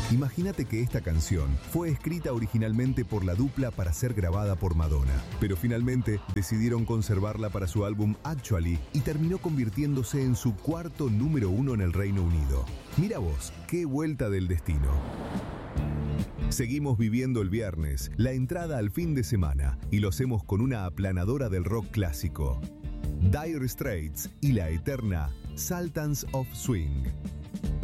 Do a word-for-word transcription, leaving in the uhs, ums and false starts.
Imagínate que esta canción fue escrita originalmente por la dupla para ser grabada por Madonna, pero finalmente decidieron conservarla para su álbum Actually y terminó convirtiéndose en su cuarto número uno en el Reino Unido. Mira vos, qué vuelta del destino. Seguimos viviendo el viernes, la entrada al fin de semana, y lo hacemos con una aplanadora del rock clásico. Dire Straits y la eterna Sultans of Swing.